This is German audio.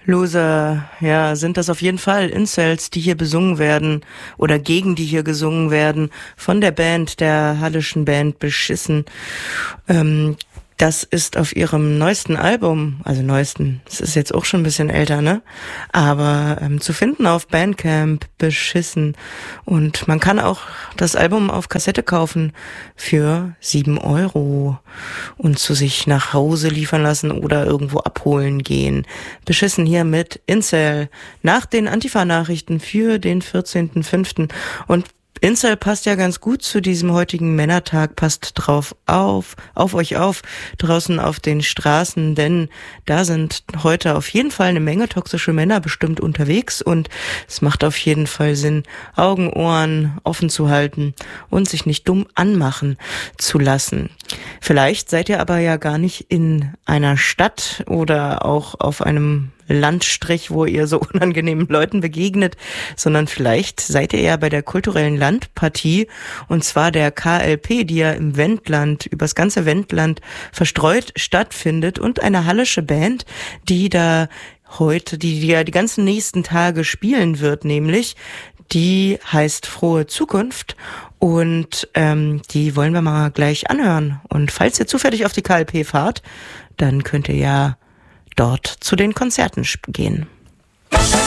Loser, ja, sind das auf jeden Fall Incels, die hier besungen werden oder gegen die hier gesungen werden von der Band, der hallischen Band Beschissen. Das ist auf ihrem neuesten Album, also neuesten, es ist jetzt auch schon ein bisschen älter, ne? Aber zu finden auf Bandcamp, Beschissen. Und man kann auch das Album auf Kassette kaufen für 7 € und zu sich nach Hause liefern lassen oder irgendwo abholen gehen. Beschissen hier mit Incel nach den Antifa-Nachrichten für den 14.05. Und Incel passt ja ganz gut zu diesem heutigen Männertag, passt drauf auf euch auf, draußen auf den Straßen, denn da sind heute auf jeden Fall eine Menge toxische Männer bestimmt unterwegs und es macht auf jeden Fall Sinn, Augen, Ohren offen zu halten und sich nicht dumm anmachen zu lassen. Vielleicht seid ihr aber ja gar nicht in einer Stadt oder auch auf einem Landstrich, wo ihr so unangenehmen Leuten begegnet, sondern vielleicht seid ihr ja bei der kulturellen Landpartie, und zwar der KLP, die ja im Wendland, übers ganze Wendland verstreut stattfindet, und eine hallische Band, die da heute, die ja die ganzen nächsten Tage spielen wird, nämlich, die heißt Frohe Zukunft. Und die wollen wir mal gleich anhören. Und falls ihr zufällig auf die KLP fahrt, dann könnt ihr ja dort zu den Konzerten gehen.